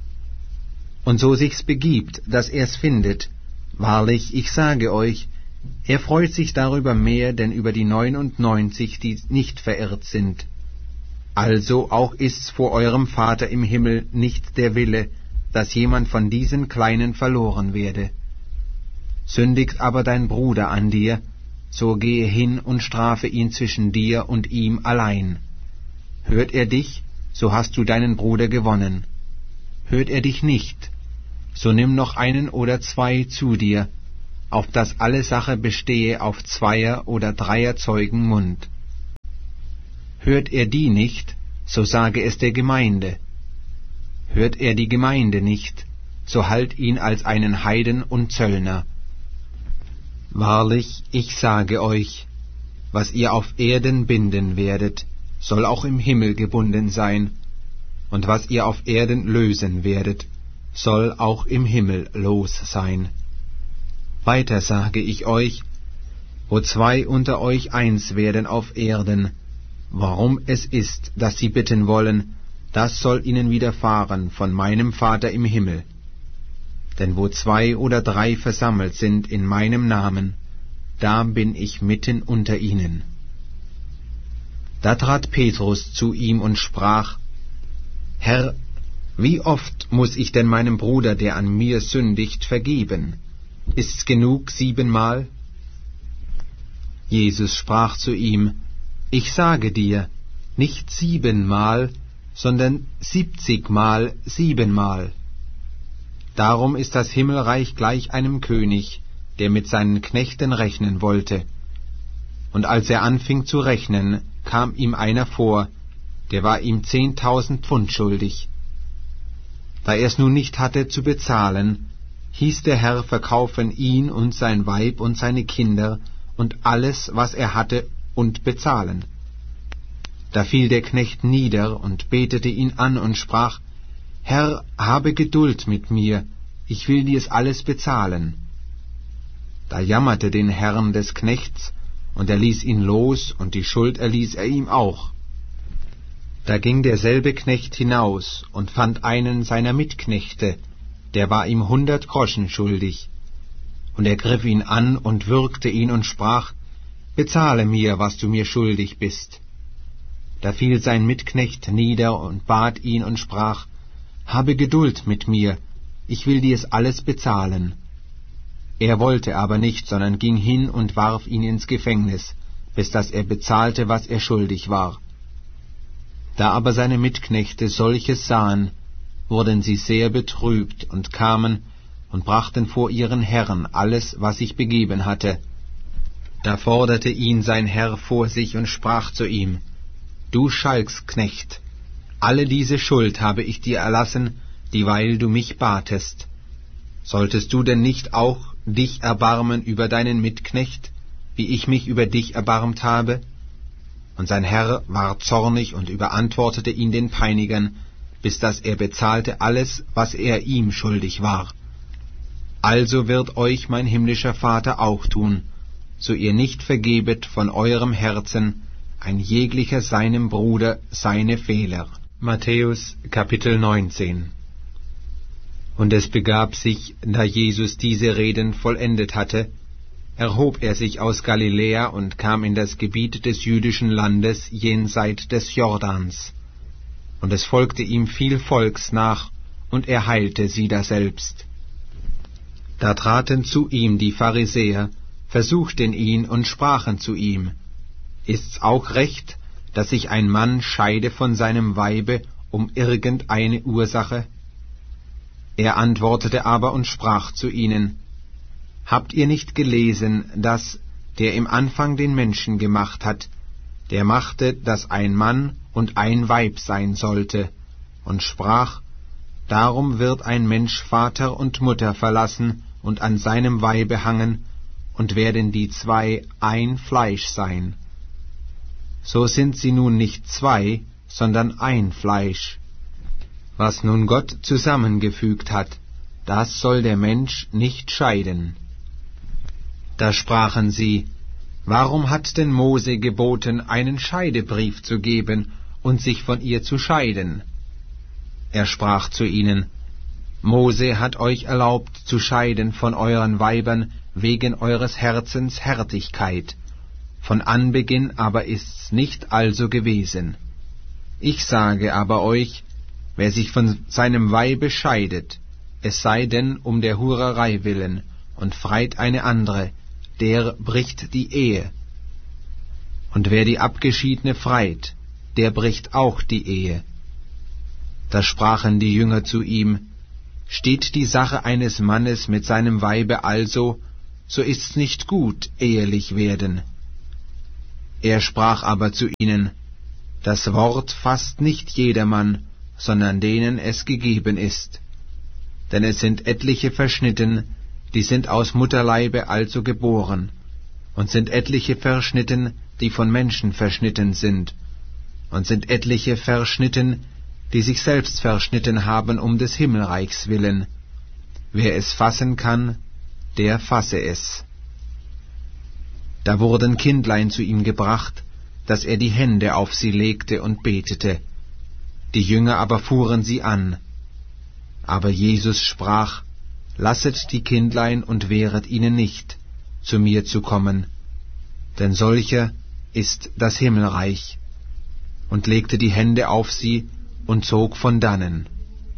Und so sich's begibt, dass er's findet, wahrlich, ich sage euch, er freut sich darüber mehr, denn über die neunundneunzig, die nicht verirrt sind. Also auch ist's vor eurem Vater im Himmel nicht der Wille, dass jemand von diesen Kleinen verloren werde. Sündigt aber dein Bruder an dir, so gehe hin und strafe ihn zwischen dir und ihm allein. Hört er dich, so hast du deinen Bruder gewonnen. Hört er dich nicht, so nimm noch einen oder zwei zu dir, auf dass alle Sache bestehe auf Zweier- oder Dreier-Zeugen Mund. Hört er die nicht, so sage es der Gemeinde. Hört er die Gemeinde nicht, so halt ihn als einen Heiden und Zöllner. Wahrlich, ich sage euch, was ihr auf Erden binden werdet, soll auch im Himmel gebunden sein, und was ihr auf Erden lösen werdet, soll auch im Himmel los sein. Weiter sage ich euch, wo zwei unter euch eins werden auf Erden, warum es ist, dass sie bitten wollen, das soll ihnen widerfahren von meinem Vater im Himmel. Denn wo zwei oder drei versammelt sind in meinem Namen, da bin ich mitten unter ihnen. Da trat Petrus zu ihm und sprach, Herr, wie oft muß ich denn meinem Bruder, der an mir sündigt, vergeben? Ist's genug siebenmal? Jesus sprach zu ihm, Ich sage dir, nicht siebenmal, sondern siebzigmal siebenmal. Darum ist das Himmelreich gleich einem König, der mit seinen Knechten rechnen wollte. Und als er anfing zu rechnen, kam ihm einer vor, der war ihm zehntausend Pfund schuldig. Da er es nun nicht hatte zu bezahlen, hieß der Herr verkaufen ihn und sein Weib und seine Kinder und alles, was er hatte, und bezahlen. Da fiel der Knecht nieder und betete ihn an und sprach, Herr, habe Geduld mit mir, ich will dir's alles bezahlen. Da jammerte den Herrn des Knechts, und er ließ ihn los, und die Schuld erließ er ihm auch. Da ging derselbe Knecht hinaus und fand einen seiner Mitknechte, der war ihm hundert Groschen schuldig. Und er griff ihn an und würgte ihn und sprach, Bezahle mir, was du mir schuldig bist. Da fiel sein Mitknecht nieder und bat ihn und sprach, Habe Geduld mit mir, ich will dir's alles bezahlen. Er wollte aber nicht, sondern ging hin und warf ihn ins Gefängnis, bis dass er bezahlte, was er schuldig war. Da aber seine Mitknechte solches sahen, wurden sie sehr betrübt und kamen und brachten vor ihren Herrn alles, was sich begeben hatte. Da forderte ihn sein Herr vor sich und sprach zu ihm, Du Schalksknecht, alle diese Schuld habe ich dir erlassen, dieweil du mich batest. Solltest du denn nicht auch dich erbarmen über deinen Mitknecht, wie ich mich über dich erbarmt habe? Und sein Herr war zornig und überantwortete ihn den Peinigern, bis dass er bezahlte alles, was er ihm schuldig war. Also wird euch mein himmlischer Vater auch tun, so ihr nicht vergebet von eurem Herzen, ein jeglicher seinem Bruder seine Fehler. Matthäus Kapitel neunzehn. Und es begab sich, da Jesus diese Reden vollendet hatte, erhob er sich aus Galiläa und kam in das Gebiet des jüdischen Landes jenseit des Jordans. Und es folgte ihm viel Volks nach, und er heilte sie daselbst. Da traten zu ihm die Pharisäer, versuchten ihn und sprachen zu ihm, Ist's auch recht, dass sich ein Mann scheide von seinem Weibe um irgendeine Ursache? Er antwortete aber und sprach zu ihnen, Habt ihr nicht gelesen, dass, der im Anfang den Menschen gemacht hat, der machte, dass ein Mann und ein Weib sein sollte, und sprach, Darum wird ein Mensch Vater und Mutter verlassen und an seinem Weibe hangen, und werden die zwei ein Fleisch sein. So sind sie nun nicht zwei, sondern ein Fleisch. Was nun Gott zusammengefügt hat, das soll der Mensch nicht scheiden. Da sprachen sie, Warum hat denn Mose geboten, einen Scheidebrief zu geben und sich von ihr zu scheiden? Er sprach zu ihnen, Mose hat euch erlaubt zu scheiden von euren Weibern wegen eures Herzens Härtigkeit. Von Anbeginn aber ist's nicht also gewesen. Ich sage aber euch, wer sich von seinem Weibe scheidet, es sei denn um der Hurerei willen, und freit eine andere, der bricht die Ehe. Und wer die Abgeschiedene freit, der bricht auch die Ehe. Da sprachen die Jünger zu ihm, Steht die Sache eines Mannes mit seinem Weibe also, so ist's nicht gut, ehelich werden. Er sprach aber zu ihnen, das Wort fasst nicht jedermann, sondern denen es gegeben ist. Denn es sind etliche verschnitten, die sind aus Mutterleibe also geboren, und sind etliche verschnitten, die von Menschen verschnitten sind, und sind etliche verschnitten, die sich selbst verschnitten haben um des Himmelreichs willen. Wer es fassen kann, der fasse es. Da wurden Kindlein zu ihm gebracht, dass er die Hände auf sie legte und betete. Die Jünger aber fuhren sie an. Aber Jesus sprach, lasset die Kindlein und wehret ihnen nicht, zu mir zu kommen, denn solcher ist das Himmelreich, und legte die Hände auf sie und zog von dannen.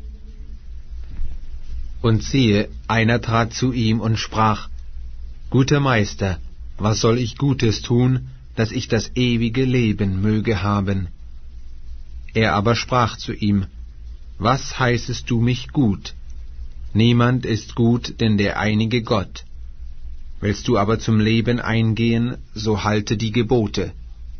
Und siehe, einer trat zu ihm und sprach, Guter Meister, was soll ich Gutes tun, dass ich das ewige Leben möge haben? Er aber sprach zu ihm, Was heißest du mich gut? Niemand ist gut, denn der einige Gott. Willst du aber zum Leben eingehen, so halte die Gebote.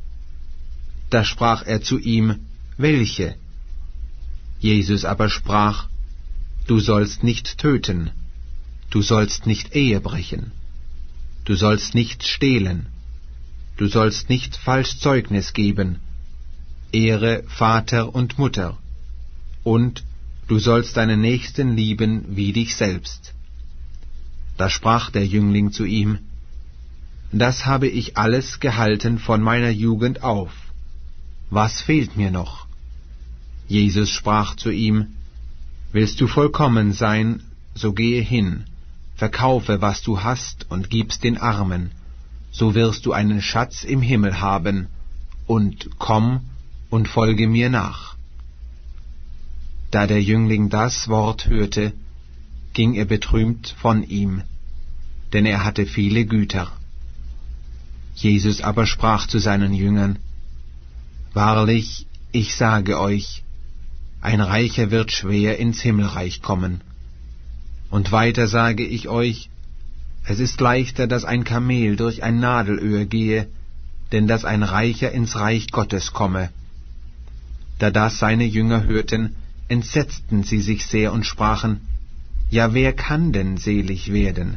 Da sprach er zu ihm, Welche? Jesus aber sprach, Du sollst nicht töten, du sollst nicht Ehe brechen, du sollst nicht stehlen, du sollst nicht falsch Zeugnis geben, ehre Vater und Mutter, und du sollst deinen Nächsten lieben wie dich selbst. Da sprach der Jüngling zu ihm, Das habe ich alles gehalten von meiner Jugend auf. Was fehlt mir noch? Jesus sprach zu ihm, Willst du vollkommen sein, so gehe hin, verkaufe, was du hast, und gib's den Armen, so wirst du einen Schatz im Himmel haben, und komm und folge mir nach. Da der Jüngling das Wort hörte, ging er betrübt von ihm, denn er hatte viele Güter. Jesus aber sprach zu seinen Jüngern, Wahrlich, ich sage euch, ein Reicher wird schwer ins Himmelreich kommen. Und weiter sage ich euch, es ist leichter, dass ein Kamel durch ein Nadelöhr gehe, denn dass ein Reicher ins Reich Gottes komme. Da das seine Jünger hörten, entsetzten sie sich sehr und sprachen, Ja, wer kann denn selig werden?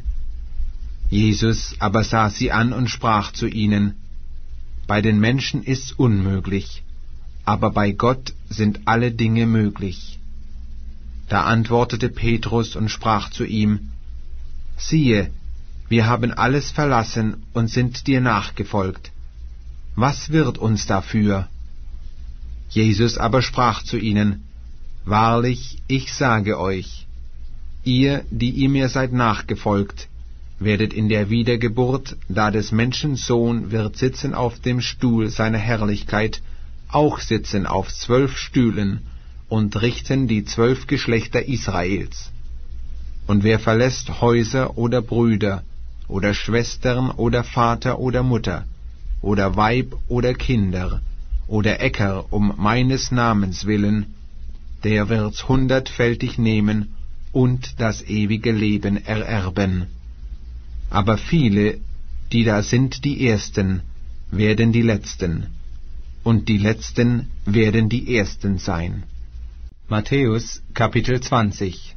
Jesus aber sah sie an und sprach zu ihnen, Bei den Menschen ist's unmöglich, aber bei Gott sind alle Dinge möglich. Da antwortete Petrus und sprach zu ihm, Siehe, wir haben alles verlassen und sind dir nachgefolgt. Was wird uns dafür? Jesus aber sprach zu ihnen, Wahrlich, ich sage euch, ihr, die ihr mir seid nachgefolgt, werdet in der Wiedergeburt, da des Menschen Sohn wird sitzen auf dem Stuhl seiner Herrlichkeit, auch sitzen auf zwölf Stühlen und richten die zwölf Geschlechter Israels. Und wer verlässt Häuser oder Brüder oder Schwestern oder Vater oder Mutter oder Weib oder Kinder oder Äcker um meines Namens willen, der wird's hundertfältig nehmen und das ewige Leben ererben. Aber viele, die da sind die Ersten, werden die Letzten, und die Letzten werden die Ersten sein. Matthäus Kapitel zwanzig.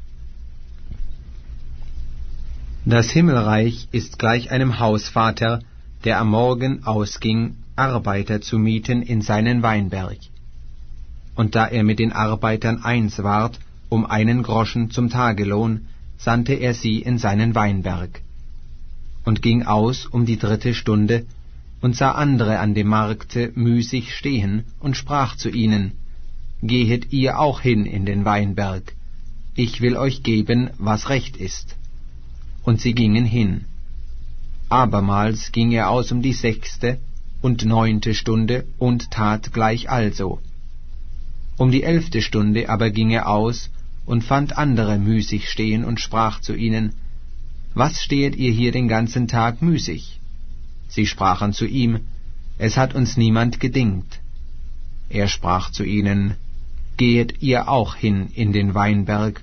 Das Himmelreich ist gleich einem Hausvater, der am Morgen ausging, Arbeiter zu mieten in seinen Weinberg. Und da er mit den Arbeitern eins ward, um einen Groschen zum Tagelohn, sandte er sie in seinen Weinberg. Und ging aus um die dritte Stunde, und sah andere an dem Markte müßig stehen, und sprach zu ihnen, Gehet ihr auch hin in den Weinberg, ich will euch geben, was recht ist. Und sie gingen hin. Abermals ging er aus um die sechste und neunte Stunde und tat gleich also. Um die elfte Stunde aber ging er aus und fand andere müßig stehen und sprach zu ihnen, Was stehet ihr hier den ganzen Tag müßig? Sie sprachen zu ihm, Es hat uns niemand gedingt. Er sprach zu ihnen, Gehet ihr auch hin in den Weinberg,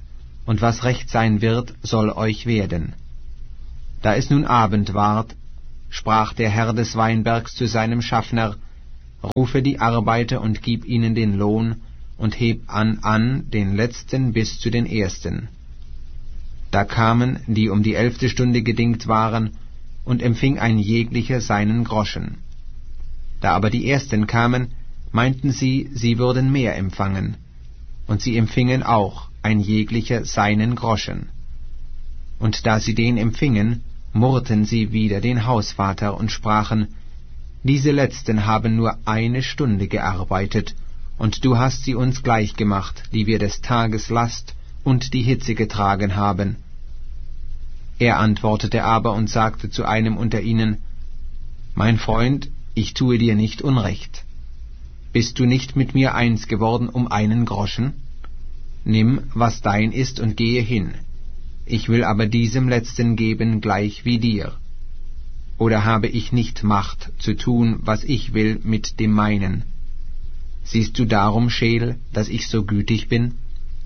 und was recht sein wird, soll euch werden. Da es nun Abend ward, sprach der Herr des Weinbergs zu seinem Schaffner, rufe die Arbeiter und gib ihnen den Lohn, und heb an an den letzten bis zu den ersten. Da kamen, die um die elfte Stunde gedingt waren, und empfing ein jeglicher seinen Groschen. Da aber die ersten kamen, meinten sie, sie würden mehr empfangen, und sie empfingen auch ein jeglicher seinen Groschen. Und da sie den empfingen, murrten sie wider den Hausvater und sprachen, diese Letzten haben nur eine Stunde gearbeitet, und du hast sie uns gleichgemacht, die wir des Tages Last und die Hitze getragen haben. Er antwortete aber und sagte zu einem unter ihnen, Mein Freund, ich tue dir nicht Unrecht. Bist du nicht mit mir eins geworden um einen Groschen? Nimm, was dein ist, und gehe hin. Ich will aber diesem Letzten geben gleich wie dir. Oder habe ich nicht Macht, zu tun, was ich will mit dem meinen? Siehst du darum, Scheel, dass ich so gütig bin?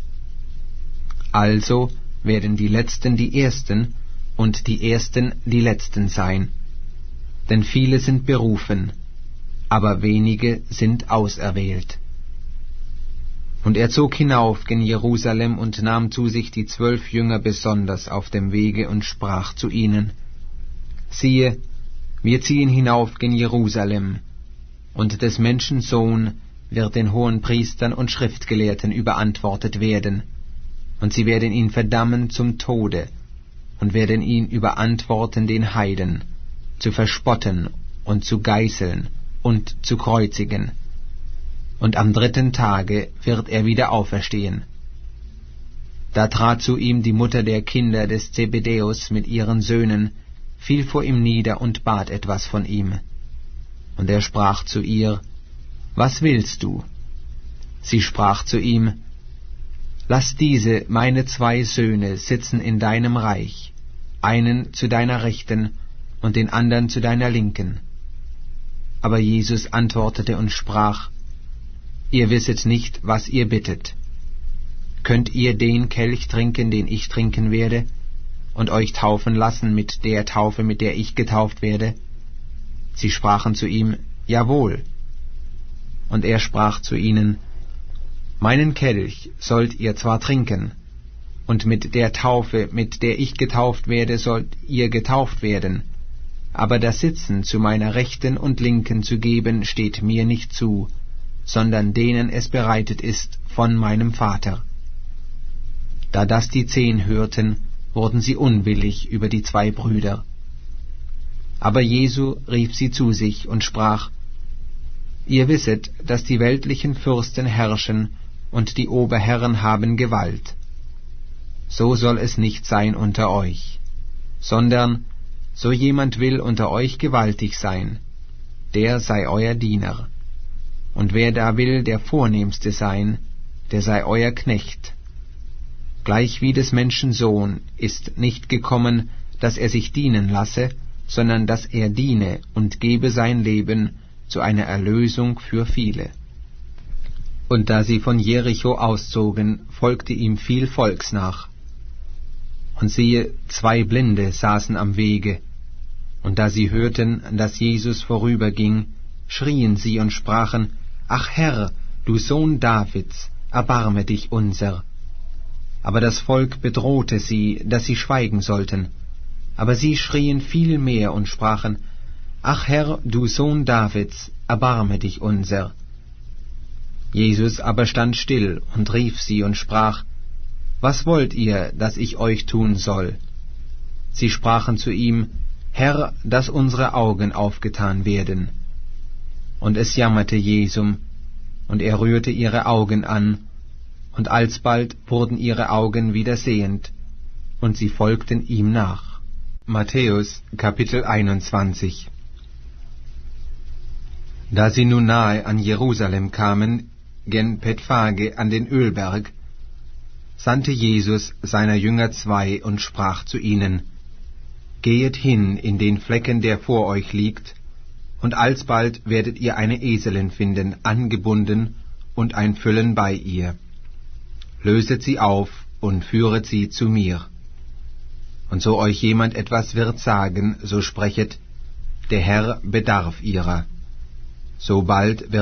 Also werden die Letzten die Ersten und die Ersten die Letzten sein. Denn viele sind berufen, aber wenige sind auserwählt. Und er zog hinauf gen Jerusalem und nahm zu sich die zwölf Jünger besonders auf dem Wege und sprach zu ihnen, Siehe, wir ziehen hinauf gen Jerusalem, und des Menschen Sohn wird den Hohenpriestern und Schriftgelehrten überantwortet werden, und sie werden ihn verdammen zum Tode, und werden ihn überantworten den Heiden, zu verspotten und zu geißeln und zu kreuzigen. Und am dritten Tage wird er wieder auferstehen. Da trat zu ihm die Mutter der Kinder des Zebedäus mit ihren Söhnen, fiel vor ihm nieder und bat etwas von ihm. Und er sprach zu ihr, Was willst du? Sie sprach zu ihm, Lass diese, meine zwei Söhne, sitzen in deinem Reich, einen zu deiner Rechten und den andern zu deiner Linken. Aber Jesus antwortete und sprach, Ihr wisset nicht, was ihr bittet. Könnt ihr den Kelch trinken, den ich trinken werde, und euch taufen lassen mit der Taufe, mit der ich getauft werde? Sie sprachen zu ihm, Jawohl. Und er sprach zu ihnen, Meinen Kelch sollt ihr zwar trinken, und mit der Taufe, mit der ich getauft werde, sollt ihr getauft werden, aber das Sitzen zu meiner Rechten und Linken zu geben, steht mir nicht zu, sondern denen es bereitet ist von meinem Vater. Da das die Zehn hörten, wurden sie unwillig über die zwei Brüder. Aber Jesu rief sie zu sich und sprach, Ihr wisset, dass die weltlichen Fürsten herrschen, und die Oberherren haben Gewalt. So soll es nicht sein unter euch, sondern, so jemand will unter euch gewaltig sein, der sei euer Diener. Und wer da will der Vornehmste sein, der sei euer Knecht. Gleich wie des Menschen Sohn ist nicht gekommen, dass er sich dienen lasse, sondern dass er diene und gebe sein Leben zu einer Erlösung für viele. Und da sie von Jericho auszogen, folgte ihm viel Volks nach. Und siehe, zwei Blinde saßen am Wege, und da sie hörten, dass Jesus vorüberging, schrien sie und sprachen, Ach Herr, du Sohn Davids, erbarme dich unser. Aber das Volk bedrohte sie, dass sie schweigen sollten. Aber sie schrien viel mehr und sprachen, Ach Herr, du Sohn Davids, erbarme dich unser. Jesus aber stand still und rief sie und sprach, Was wollt ihr, dass ich euch tun soll? Sie sprachen zu ihm, Herr, dass unsere Augen aufgetan werden. Und es jammerte Jesum, und er rührte ihre Augen an, und alsbald wurden ihre Augen wieder sehend, und sie folgten ihm nach. Matthäus Kapitel einundzwanzig. Da sie nun nahe an Jerusalem kamen, gen Bethphage an den Ölberg, sandte Jesus seiner Jünger zwei und sprach zu ihnen, Gehet hin in den Flecken, der vor euch liegt, und alsbald werdet ihr eine Eselin finden, angebunden, und ein Füllen bei ihr. Löset sie auf und führet sie zu mir. Und so euch jemand etwas wird sagen, so sprechet, der Herr bedarf ihrer. Sobald wird